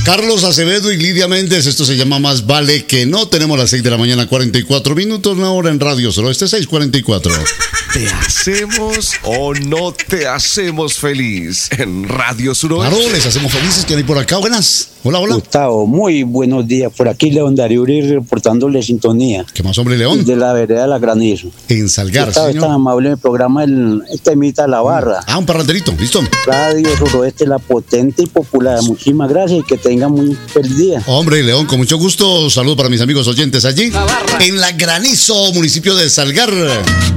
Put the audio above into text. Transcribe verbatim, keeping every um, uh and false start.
Carlos Acevedo y Lidia Méndez, esto se llama Más Vale Que No. Tenemos las seis de la mañana, cuarenta y cuatro minutos, una hora en Radio Suroeste, seis cuarenta y cuatro. ¿Te hacemos o no te hacemos feliz en Radio Suroeste? Claro, les hacemos felices. ¿Quién hay por acá? Buenas. Hola, hola. Gustavo, muy buenos días. Por aquí León Darío Uribe reportándole sintonía. ¿Qué más, hombre, León? De la vereda de la Granizo. En Salgar, Gustavo, señor. es tan amable en el programa, el, esta imita la barra. Ah, un parranderito, listo. Radio Suroeste, la potente y popular. Muchísimas gracias y que tengan muy feliz día. Hombre, León, con mucho gusto. Saludos para mis amigos oyentes allí. En La Granizo, municipio de Salgar.